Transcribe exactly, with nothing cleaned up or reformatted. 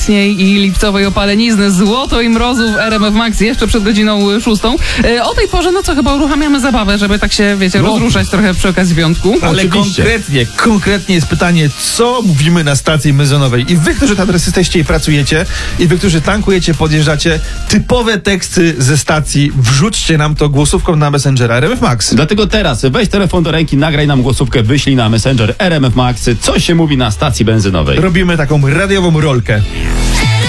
i lipcowej opalenizny, złoto i mrozu w R M F Max jeszcze przed godziną szóstą. E, o tej porze, no co, chyba uruchamiamy zabawę, żeby tak się, wiecie, No. rozruszać trochę przy okazji piątku. Ale Oczywiście. konkretnie, konkretnie jest pytanie, co mówimy na stacji benzynowej. I wy, którzy tam teraz jesteście i pracujecie, i wy, którzy tankujecie, podjeżdżacie, typowe teksty ze stacji, wrzućcie nam to głosówką na Messengera R M F Max. Dlatego teraz weź telefon do ręki, nagraj nam głosówkę, wyślij na Messenger R M F Max, co się mówi na stacji benzynowej. Robimy taką radiową rolkę.